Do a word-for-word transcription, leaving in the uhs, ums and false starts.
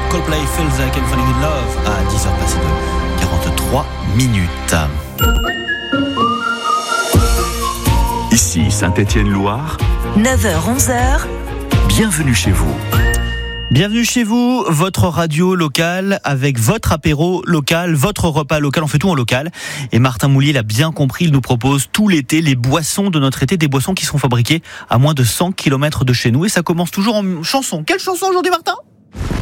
Coldplay Feels Like I'm Falling in Love à dix heures passées de quarante-trois minutes. Ici Saint-Étienne-Loire, neuf heures onze heures. Bienvenue chez vous. Bienvenue chez vous, votre radio locale avec votre apéro local, votre repas local, on fait tout en local. Et Martin Moulier l'a bien compris, il nous propose tout l'été les boissons de notre été, des boissons qui sont fabriquées à moins de cent kilomètres de chez nous. Et ça commence toujours en chanson. Quelle chanson aujourd'hui, Martin ?